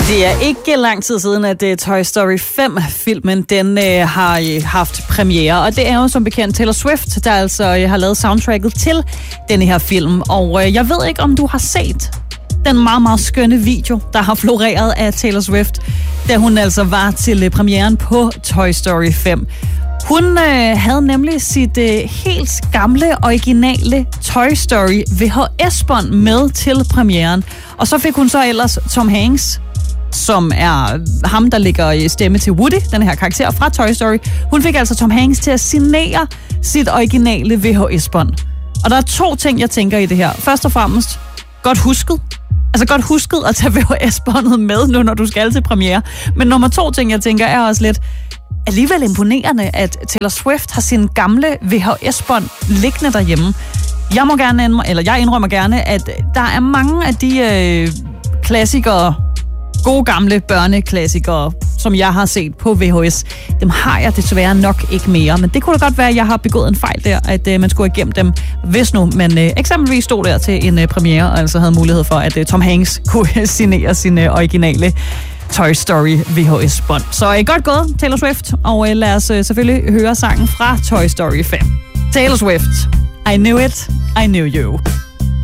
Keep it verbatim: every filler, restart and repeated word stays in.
Det er ikke lang tid siden, at uh, Toy Story fem-filmen den uh, har uh, haft premiere, og det er jo som bekendt Taylor Swift, der altså uh, har lavet soundtracket til denne her film. Og uh, jeg ved ikke, om du har set den meget, meget skønne video, der har floreret af Taylor Swift, da hun altså var til uh, premieren på Toy Story fem. Hun øh, havde nemlig sit øh, helt gamle, originale Toy Story V H S-bånd med til premieren. Og så fik hun så ellers Tom Hanks, som er ham, der ligger i stemme til Woody, den her karakter fra Toy Story. Hun fik altså Tom Hanks til at signere sit originale V H S-bånd. Og der er to ting, jeg tænker i det her. Først og fremmest, godt husket. Altså godt husket at tage V H S-båndet med nu, når du skal til premiere. Men nummer to ting, jeg tænker, er også lidt alligevel imponerende, at Taylor Swift har sin gamle V H S-bånd liggende derhjemme. Jeg må gerne indrømme, eller jeg indrømmer gerne, at der er mange af de øh, klassikere, gode gamle børneklassikere, som jeg har set på V H S. Dem har jeg desværre nok ikke mere, men det kunne da godt være, at jeg har begået en fejl der, at øh, man skulle have gemt dem, hvis nu man øh, eksempelvis stod der til en øh, premiere, og altså havde mulighed for, at øh, Tom Hanks kunne signere sin øh, originale Toy Story V H S-bånd. Så er I godt gået, Taylor Swift, og øh, lad os øh, selvfølgelig høre sangen fra Toy Story fem. Taylor Swift, I knew it, I knew you.